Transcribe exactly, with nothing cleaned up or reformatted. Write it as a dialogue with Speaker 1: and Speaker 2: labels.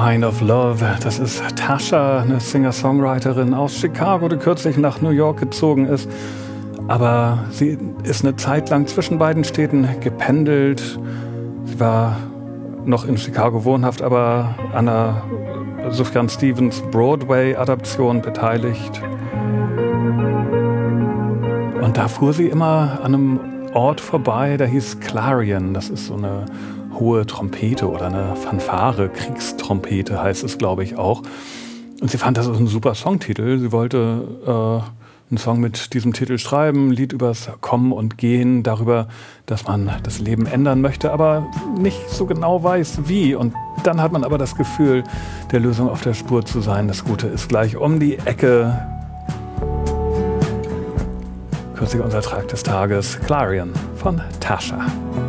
Speaker 1: Kind of Love. Das ist Tasha, eine Singer-Songwriterin aus Chicago, die kürzlich nach New York gezogen ist. Aber sie ist eine Zeit lang zwischen beiden Städten gependelt. Sie war noch in Chicago wohnhaft, aber an einer Sufjan Stevens Broadway-Adaption beteiligt. Und da fuhr sie immer an einem Ort vorbei, der hieß Clarion. Das ist so eine hohe Trompete oder eine Fanfare, Kriegstrompete heißt es, glaube ich, auch. Und sie fand, das ist ein super Songtitel. Sie wollte äh, einen Song mit diesem Titel schreiben, ein Lied übers Kommen und Gehen, darüber, dass man das Leben ändern möchte, aber nicht so genau weiß, wie. Und dann hat man aber das Gefühl, der Lösung auf der Spur zu sein. Das Gute ist gleich um die Ecke. Kürzlich unser Track des Tages, Clarion von Tasha.